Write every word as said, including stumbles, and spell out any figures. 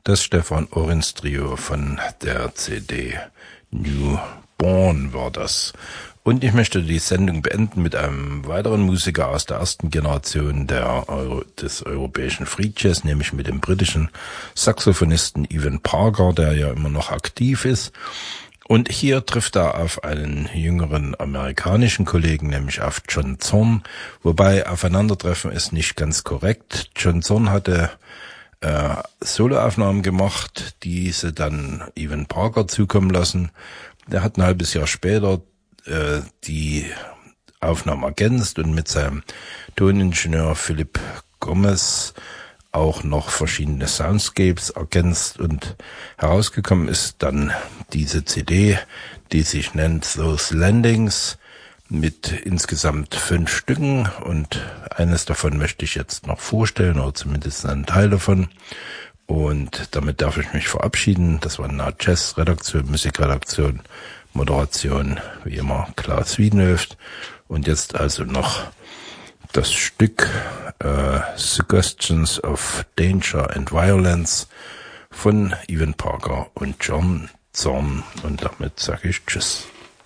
Das Stefan Orins Trio von der C D Newborn war das. Und ich möchte die Sendung beenden mit einem weiteren Musiker aus der ersten Generation der Euro, des europäischen Free Jazz, nämlich mit dem britischen Saxophonisten Evan Parker, der ja immer noch aktiv ist. Und hier trifft er auf einen jüngeren amerikanischen Kollegen, nämlich auf John Zorn. Wobei Aufeinandertreffen ist nicht ganz korrekt. John Zorn hatte äh, Soloaufnahmen gemacht, diese dann Evan Parker zukommen lassen. Der hat ein halbes Jahr später äh, die Aufnahmen ergänzt und mit seinem Toningenieur Philipp Gomez auch noch verschiedene Soundscapes ergänzt, und herausgekommen ist dann diese C D, die sich nennt Those Landings, mit insgesamt fünf Stücken, und eines davon möchte ich jetzt noch vorstellen, oder zumindest einen Teil davon. Und damit darf ich mich verabschieden. Das war eine Jazz-Redaktion, Musikredaktion, Moderation, wie immer Klaas Wiedenhöft. Und jetzt also noch das Stück äh, Suggestions of Danger and Violence von Evan Parker und John Zorn. Und damit sage ich Tschüss.